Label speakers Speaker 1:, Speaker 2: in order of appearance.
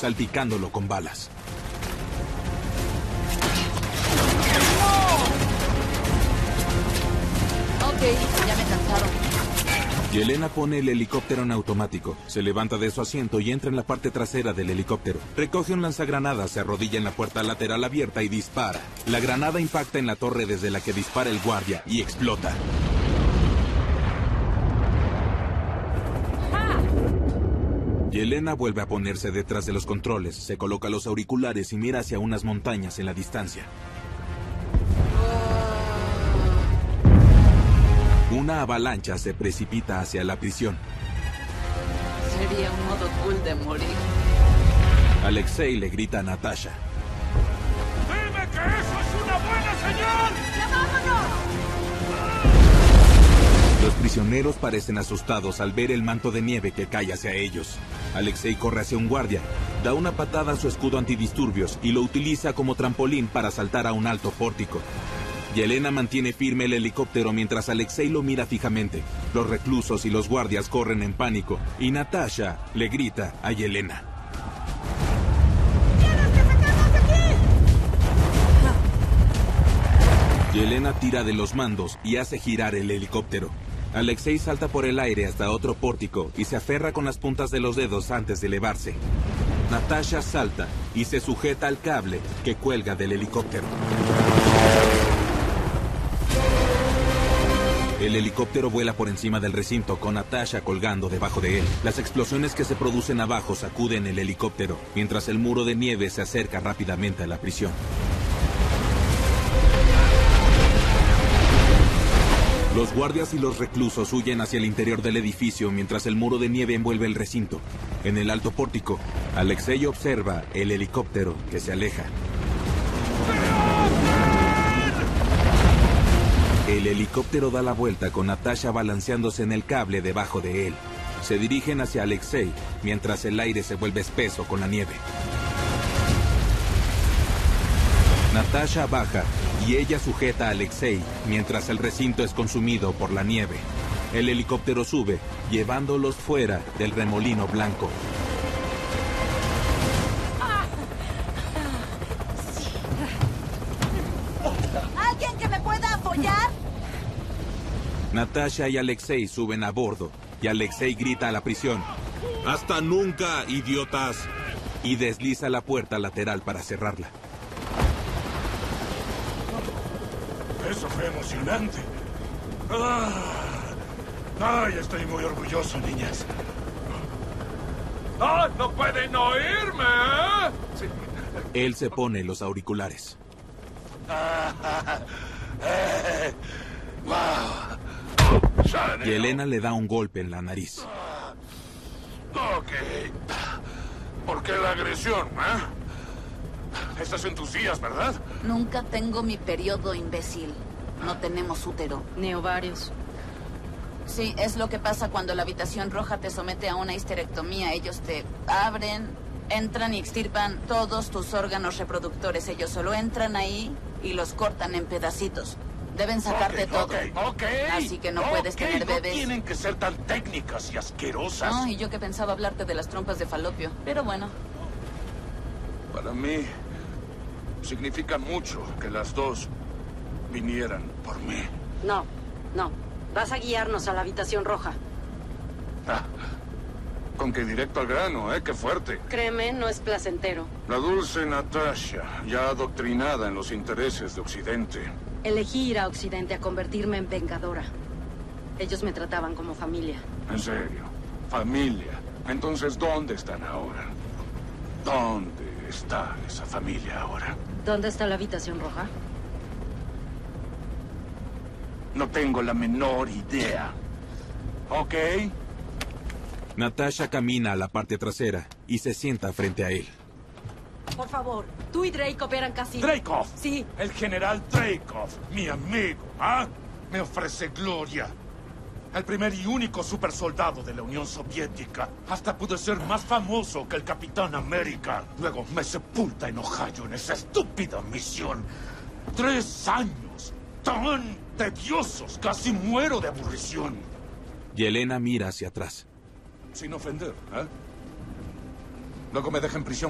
Speaker 1: salpicándolo con balas.
Speaker 2: Ok, ya me cansaron.
Speaker 1: Yelena pone el helicóptero en automático, se levanta de su asiento y entra en la parte trasera del helicóptero. Recoge un lanzagranadas, se arrodilla en la puerta lateral abierta y dispara. La granada impacta en la torre desde la que dispara el guardia y explota. Yelena vuelve a ponerse detrás de los controles, se coloca los auriculares y mira hacia unas montañas en la distancia. Una avalancha se precipita hacia la prisión.
Speaker 2: Sería un modo cool de morir.
Speaker 1: Alexei le grita a Natasha.
Speaker 3: ¡Dime que eso es una buena señal!
Speaker 2: ¡Ya vámonos!
Speaker 1: Los prisioneros parecen asustados al ver el manto de nieve que cae hacia ellos. Alexei corre hacia un guardia, da una patada a su escudo antidisturbios y lo utiliza como trampolín para saltar a un alto pórtico. Yelena mantiene firme el helicóptero mientras Alexei lo mira fijamente. Los reclusos y los guardias corren en pánico y Natasha le grita a Yelena.
Speaker 2: ¡Tienes que sacarnos de aquí!
Speaker 1: Yelena tira de los mandos y hace girar el helicóptero. Alexei salta por el aire hasta otro pórtico y se aferra con las puntas de los dedos antes de elevarse. Natasha salta y se sujeta al cable que cuelga del helicóptero. El helicóptero vuela por encima del recinto con Natasha colgando debajo de él. Las explosiones que se producen abajo sacuden el helicóptero, mientras el muro de nieve se acerca rápidamente a la prisión. Los guardias y los reclusos huyen hacia el interior del edificio mientras el muro de nieve envuelve el recinto. En el alto pórtico, Alexei observa el helicóptero que se aleja. El helicóptero da la vuelta con Natasha balanceándose en el cable debajo de él. Se dirigen hacia Alexei mientras el aire se vuelve espeso con la nieve. Natasha baja y ella sujeta a Alexei mientras el recinto es consumido por la nieve. El helicóptero sube, llevándolos fuera del remolino blanco.
Speaker 2: ¿Alguien que me pueda apoyar?
Speaker 1: Natasha y Alexei suben a bordo y Alexei grita a la prisión: ¡Hasta nunca, idiotas! Y desliza la puerta lateral para cerrarla.
Speaker 3: Eso fue emocionante. Ay, estoy muy orgulloso, niñas. ¡Ah, no pueden oírme! Sí.
Speaker 1: Él se pone los auriculares. Yelena le da un golpe en la nariz.
Speaker 3: Ok. ¿Por qué la agresión, Estás en tus días, ¿verdad?
Speaker 2: Nunca tengo mi periodo, imbécil. No tenemos útero.
Speaker 4: Ni ovarios.
Speaker 2: Sí, es lo que pasa cuando la habitación roja te somete a una histerectomía. Ellos te abren, entran y extirpan todos tus órganos reproductores. Ellos solo entran ahí y los cortan en pedacitos. Deben sacarte todo.
Speaker 3: Ok.
Speaker 2: Así que no puedes tener bebés.
Speaker 3: No tienen que ser tan técnicas y asquerosas.
Speaker 2: No, y yo que pensaba hablarte de las trompas de falopio. Pero bueno.
Speaker 3: Para mí, significa mucho que las dos vinieran por mí.
Speaker 4: No. Vas a guiarnos a la habitación roja.
Speaker 3: Con que directo al grano, qué fuerte.
Speaker 4: Créeme, no es placentero.
Speaker 3: La dulce Natasha, ya adoctrinada en los intereses de Occidente.
Speaker 4: Elegí ir a Occidente a convertirme en vengadora. Ellos me trataban como familia.
Speaker 3: En serio, familia. Entonces, ¿dónde están ahora? ¿Dónde está esa familia ahora?
Speaker 4: ¿Dónde está la habitación roja?
Speaker 3: No tengo la menor idea. ¿Ok?
Speaker 1: Natasha camina a la parte trasera y se sienta frente a él.
Speaker 4: Por favor, tú y Drake operan casi...
Speaker 3: Dreykov.
Speaker 4: Sí.
Speaker 3: El general Dreykov, mi amigo, me ofrece gloria. El primer y único supersoldado de la Unión Soviética. Hasta pude ser más famoso que el Capitán América. Luego me sepulta en Ohio en esa estúpida misión. 3 años. Tan tediosos. Casi muero de aburrición.
Speaker 1: Yelena mira hacia atrás.
Speaker 3: Sin ofender, Luego me deja en prisión